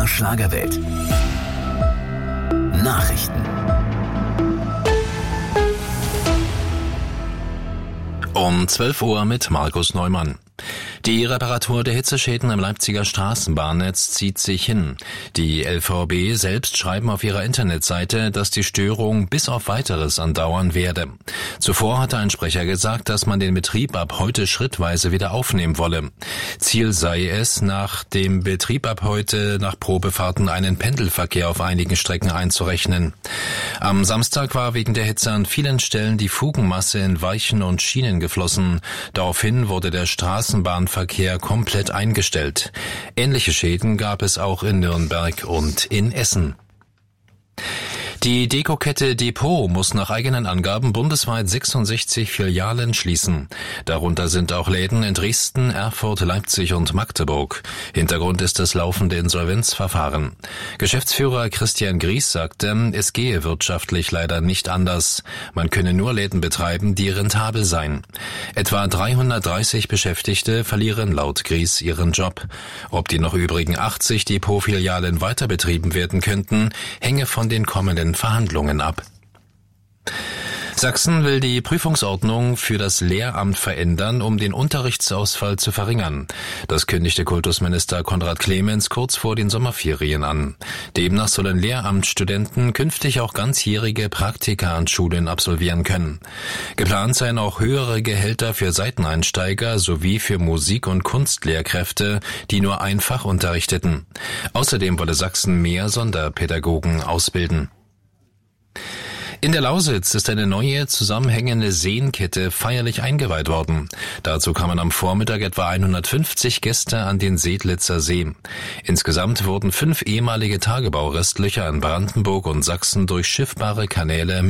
Schlagerwelt. Nachrichten. Um 12 Uhr mit Markus Neumann. Die Reparatur der Hitzeschäden im Leipziger Straßenbahnnetz zieht sich hin. Die LVB selbst schreiben auf ihrer Internetseite, dass die Störung bis auf Weiteres andauern werde. Zuvor hatte ein Sprecher gesagt, dass man den Betrieb ab heute schrittweise wieder aufnehmen wolle. Ziel sei es, nach dem Betrieb ab heute nach Probefahrten einen Pendelverkehr auf einigen Strecken einzurechnen. Am Samstag war wegen der Hitze an vielen Stellen die Fugenmasse in Weichen und Schienen geflossen. Daraufhin wurde der Straßenbahnverkehr komplett eingestellt. Ähnliche Schäden gab es auch in Nürnberg und in Essen. Die Dekokette Depot muss nach eigenen Angaben bundesweit 66 Filialen schließen. Darunter sind auch Läden in Dresden, Erfurt, Leipzig und Magdeburg. Hintergrund ist das laufende Insolvenzverfahren. Geschäftsführer Christian Gries sagte, es gehe wirtschaftlich leider nicht anders. Man könne nur Läden betreiben, die rentabel seien. Etwa 330 Beschäftigte verlieren laut Gries ihren Job. Ob die noch übrigen 80 Depot-Filialen weiter betrieben werden könnten, hänge von den kommenden Verhandlungen ab. Sachsen will die Prüfungsordnung für das Lehramt verändern, um den Unterrichtsausfall zu verringern. Das kündigte Kultusminister Konrad Clemens kurz vor den Sommerferien an. Demnach sollen Lehramtsstudenten künftig auch ganzjährige Praktika an Schulen absolvieren können. Geplant seien auch höhere Gehälter für Seiteneinsteiger sowie für Musik- und Kunstlehrkräfte, die nur einfach unterrichteten. Außerdem wolle Sachsen mehr Sonderpädagogen ausbilden. In der Lausitz ist eine neue zusammenhängende Seenkette feierlich eingeweiht worden. Dazu kamen am Vormittag etwa 150 Gäste an den Seedlitzer See. Insgesamt wurden 5 ehemalige Tagebaurestlöcher in Brandenburg und Sachsen durch schiffbare Kanäle